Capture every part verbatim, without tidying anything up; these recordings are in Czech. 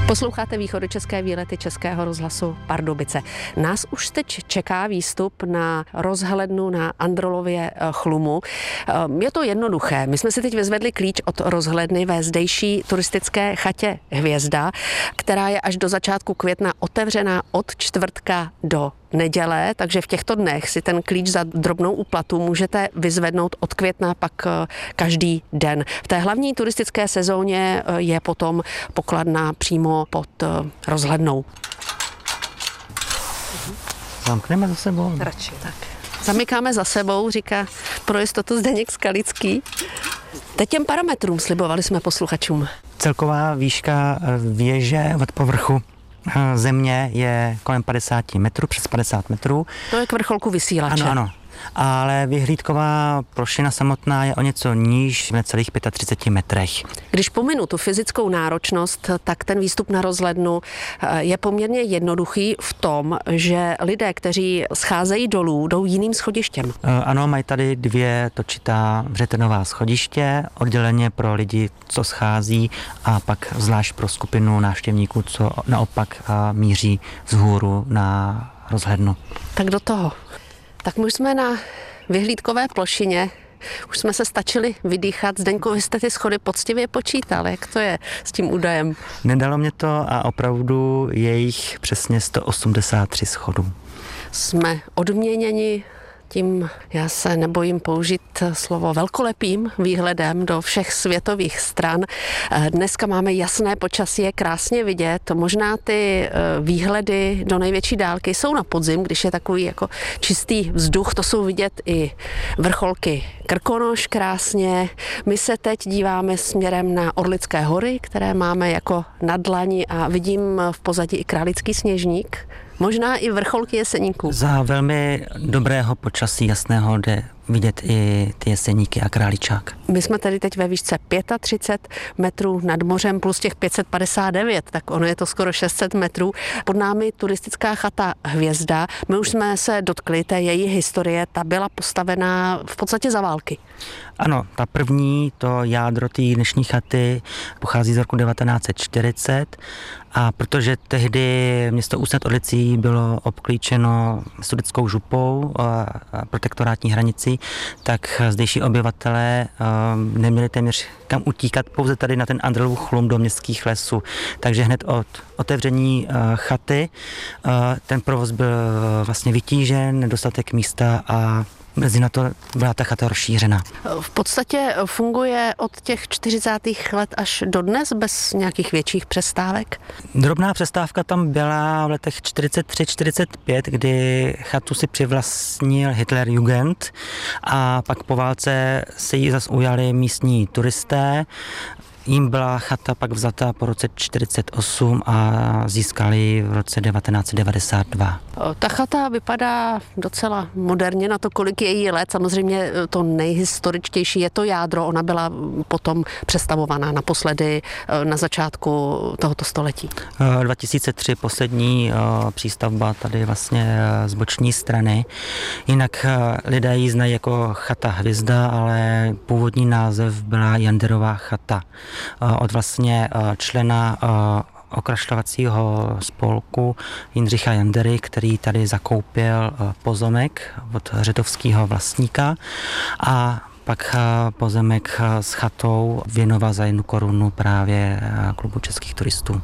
Posloucháte východočeské výlety Českého rozhlasu Pardubice. Nás už teď čeká výstup na rozhlednu na Androlově chlumu. Je to jednoduché. My jsme si teď vyzvedli klíč od rozhledny ve zdejší turistické chatě Hvězda, která je až do začátku května otevřená od čtvrtka do neděle, takže v těchto dnech si ten klíč za drobnou úplatu můžete vyzvednout od května pak každý den. V té hlavní turistické sezóně je potom pokladna přímo pod rozhlednou. Zamkneme za sebou. Radši. Tak. Zamykáme za sebou, říká pro jistotu Zdeněk Skalický. Teď těm parametrům slibovali jsme posluchačům. Celková výška věže od povrchu země je kolem padesát metrů, přes padesát metrů. To je k vrcholku vysílače. Ano, ano. Ale vyhlídková plošina samotná je o něco níž, v necelých třiceti pěti metrech. Když pominu tu fyzickou náročnost, tak ten výstup na rozhlednu je poměrně jednoduchý v tom, že lidé, kteří scházejí dolů, jdou jiným schodištěm. Ano, mají tady dvě točitá vřetenová schodiště, odděleně pro lidi, co schází, a pak zvlášť pro skupinu návštěvníků, co naopak míří vzhůru na rozhlednu. Tak do toho. Tak my už jsme na vyhlídkové plošině, už jsme se stačili vydýchat. Zdeňku, vy jste ty schody poctivě počítal, jak to je s tím údajem? Nedalo mě to a opravdu je jich přesně sto osmdesát tři schodů. Jsme odměněni tím, já se nebojím použít slovo velkolepým výhledem do všech světových stran. Dneska máme jasné počasí, je krásně vidět. Možná ty výhledy do největší dálky jsou na podzim, když je takový jako čistý vzduch. To jsou vidět i vrcholky Krkonoš krásně. My se teď díváme směrem na Orlické hory, které máme jako na dlani, a vidím v pozadí i Králický Sněžník. Možná i vrcholky Jeseníků. Za velmi dobrého počasí jasného jde vidět i ty Jeseníky a Králičák. My jsme tady teď ve výšce třicet pět metrů nad mořem plus těch pět set padesát devět, tak ono je to skoro šest set metrů. Pod námi turistická chata Hvězda. My už jsme se dotkli té její historie, ta byla postavená v podstatě za války. Ano, ta první, to jádro té dnešní chaty pochází z roku devatenáct set čtyřicet, a protože tehdy město Ústí nad Orlicí bylo obklíčeno sudetskou župou a protektorátní hranicí, tak zdejší obyvatelé neměli téměř kam utíkat, pouze tady na ten Androlův chlum do městských lesů. Takže hned od otevření chaty ten provoz byl vlastně vytížen, nedostatek místa, a mezi na to byla ta chata rozšířena. V podstatě funguje od těch čtyřicátých let až do dnes bez nějakých větších přestávek? Drobná přestávka tam byla v letech čtyřicet tři čtyřicet pět, kdy chatu si přivlastnil Hitlerjugend, a pak po válce se jí zas ujali místní turisté. Jím byla chata pak vzata po roce čtyřicet osm a získali ji v roce devatenáct set devadesát dva. Ta chata vypadá docela moderně na to, kolik je jí let. Samozřejmě to nejhistoričtější je to jádro. Ona byla potom přestavovaná naposledy na začátku tohoto století. dva tisíce tři poslední přístavba tady vlastně z boční strany. Jinak lidé ji znají jako chata Hvězda, ale původní název byla Janderová chata. Od vlastně člena okrašlovacího spolku Jindřicha Jandery, který tady zakoupil pozemek od řetovského vlastníka, a pak pozemek s chatou věnoval za jednu korunu právě klubu českých turistů.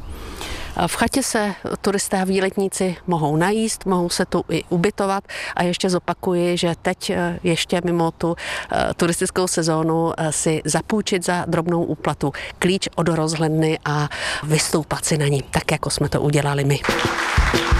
V chatě se turisté a výletníci mohou najíst, mohou se tu i ubytovat, a ještě zopakuji, že teď ještě mimo tu turistickou sezónu si zapůjčit za drobnou úplatu klíč od rozhledny a vystoupat si na ní, tak jako jsme to udělali my.